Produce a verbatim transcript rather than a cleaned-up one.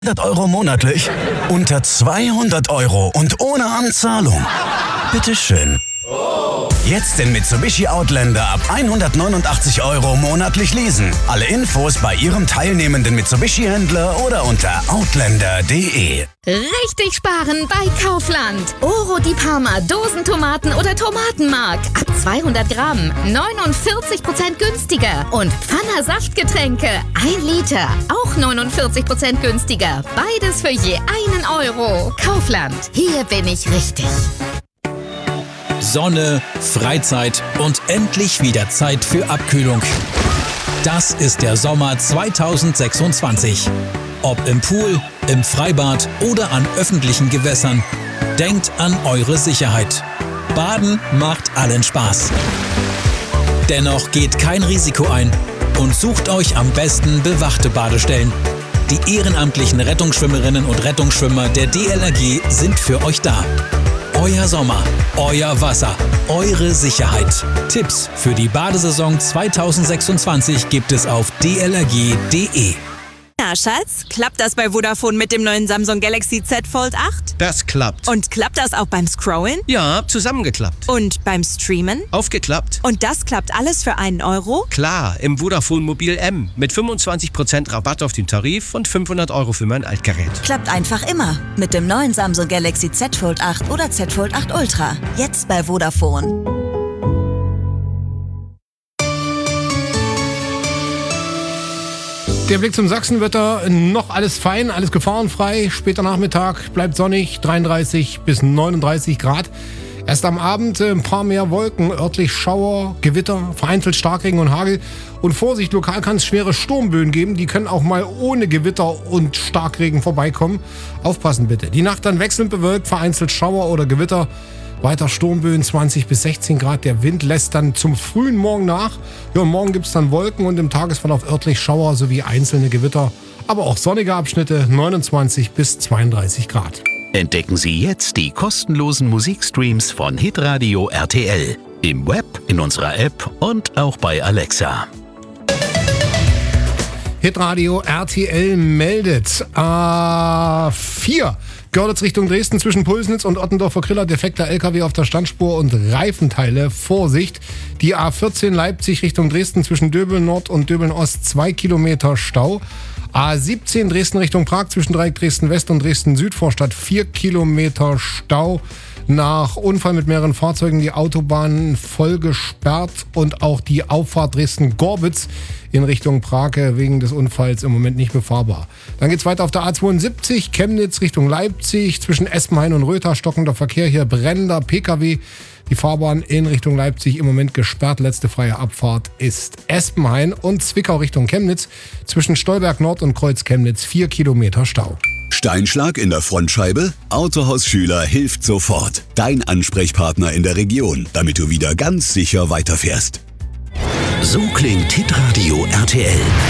hundert Euro monatlich? Unter zweihundert Euro und ohne Anzahlung? Bitteschön. Jetzt den Mitsubishi Outlander ab hundertneunundachtzig Euro monatlich leasen. Alle Infos bei Ihrem teilnehmenden Mitsubishi-Händler oder unter outlander punkt de. Richtig sparen bei Kaufland. Oro di Parma Dosentomaten oder Tomatenmark ab zweihundert Gramm neunundvierzig Prozent günstiger. Und Pfanner Saftgetränke ein Liter auch neunundvierzig Prozent günstiger. Beides für je einen Euro. Kaufland, hier bin ich richtig. Sonne, Freizeit und endlich wieder Zeit für Abkühlung. Das ist der Sommer zweitausendsechsundzwanzig. Ob im Pool, im Freibad oder an öffentlichen Gewässern, denkt an eure Sicherheit. Baden macht allen Spaß. Dennoch geht kein Risiko ein und sucht euch am besten bewachte Badestellen. Die ehrenamtlichen Rettungsschwimmerinnen und Rettungsschwimmer der D L R G sind für euch da. Euer Sommer, euer Wasser, eure Sicherheit. Tipps für die Badesaison zweitausendsechsundzwanzig gibt es auf d l r g punkt de. Na, Schatz, klappt das bei Vodafone mit dem neuen Samsung Galaxy Z Fold acht? Das klappt. Und klappt das auch beim Scrollen? Ja, zusammengeklappt. Und beim Streamen? Aufgeklappt. Und das klappt alles für einen Euro? Klar, im Vodafone Mobil M mit fünfundzwanzig Prozent Rabatt auf den Tarif und fünfhundert Euro für mein Altgerät. Klappt einfach immer mit dem neuen Samsung Galaxy Z Fold acht oder Z Fold acht Ultra. Jetzt bei Vodafone. Der Blick zum Sachsenwetter, noch alles fein, alles gefahrenfrei. Später Nachmittag bleibt sonnig, dreiunddreißig bis neununddreißig Grad. Erst am Abend ein paar mehr Wolken, örtlich Schauer, Gewitter, vereinzelt Starkregen und Hagel. Und Vorsicht, lokal kann es schwere Sturmböen geben, die können auch mal ohne Gewitter und Starkregen vorbeikommen. Aufpassen bitte. Die Nacht dann wechselnd bewölkt, vereinzelt Schauer oder Gewitter. Weiter Sturmböen, zwanzig bis sechzehn Grad. Der Wind lässt dann zum frühen Morgen nach. Ja, und morgen gibt es dann Wolken und im Tagesverlauf örtlich Schauer sowie einzelne Gewitter. Aber auch sonnige Abschnitte, neunundzwanzig bis zweiunddreißig Grad. Entdecken Sie jetzt die kostenlosen Musikstreams von Hitradio R T L. Im Web, in unserer App und auch bei Alexa. Hitradio R T L meldet A vier. Görlitz Richtung Dresden zwischen Pulsnitz und Ottendorfer Griller, defekter L K W auf der Standspur und Reifenteile. Vorsicht! Die A vierzehn Leipzig Richtung Dresden zwischen Döbeln Nord und Döbeln Ost, zwei Kilometer Stau. A siebzehn Dresden Richtung Prag zwischen Dreieck Dresden West und Dresden Südvorstadt, vier Kilometer Stau. Nach Unfall mit mehreren Fahrzeugen die Autobahn voll gesperrt und auch die Auffahrt Dresden-Gorbitz in Richtung Prag wegen des Unfalls im Moment nicht befahrbar. Dann geht's weiter auf der A zweiundsiebzig, Chemnitz Richtung Leipzig, zwischen Espenhain und Rötha, stockender Verkehr hier, brennender P K W. Die Fahrbahn in Richtung Leipzig im Moment gesperrt. Letzte freie Abfahrt ist Espenhain und Zwickau Richtung Chemnitz. Zwischen Stolberg Nord und Kreuz Chemnitz vier Kilometer Stau. Steinschlag in der Frontscheibe? Autohaus Schüler hilft sofort. Dein Ansprechpartner in der Region, damit du wieder ganz sicher weiterfährst. So klingt Hitradio R T L.